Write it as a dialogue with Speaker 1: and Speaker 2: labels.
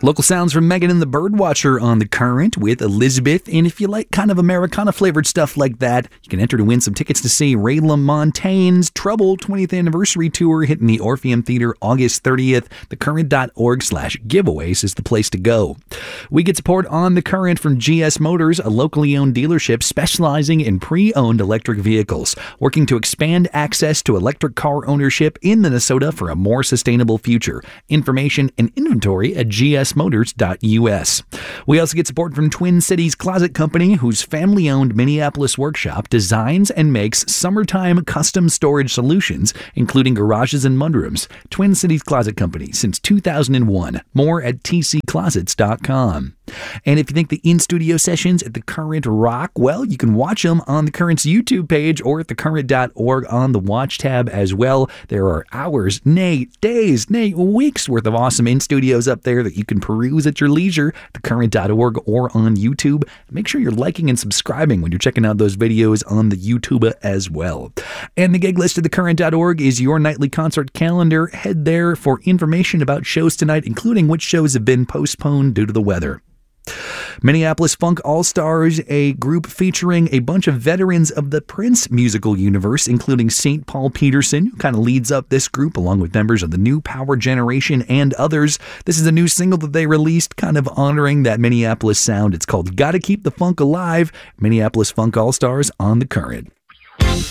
Speaker 1: Local sounds from Megan and the Birdwatcher on The Current with Elizabeth. And if you like kind of Americana-flavored stuff like that, you can enter to win some tickets to see Ray LaMontagne's Trouble 20th Anniversary Tour hitting the Orpheum Theater August 30th. TheCurrent.org/giveaways is the place to go. We get support on The Current from GS Motors, a locally owned dealership specializing in pre-owned electric vehicles, working to expand access to electric car ownership in Minnesota for a more sustainable future. Information and inventory at gsmotors.us. We also get support from Twin Cities Closet Company, whose family-owned Minneapolis workshop designs and makes summertime custom storage solutions, including garages and mudrooms. Twin Cities Closet Company since 2001. More at tcclosets.com. And if you think the in-studio sessions at The Current rock, well, you can watch them on The Current's YouTube page or at thecurrent.org on the Watch tab as well. There are hours, days, weeks worth of awesome in-studios up there that you can peruse at your leisure, thecurrent.org or on YouTube. Make sure you're liking and subscribing when you're checking out those videos on the YouTube as well. And the gig list at thecurrent.org is your nightly concert calendar. Head there for information about shows tonight, including which shows have been postponed due to the weather. Minneapolis Funk All-Stars, a group featuring a bunch of veterans of the Prince musical universe, including St. Paul Peterson, who kind of leads up this group, along with members of the New Power Generation and others. This is a new single that they released, kind of honoring that Minneapolis sound. It's called Gotta Keep the Funk Alive. Minneapolis Funk All-Stars on The Current.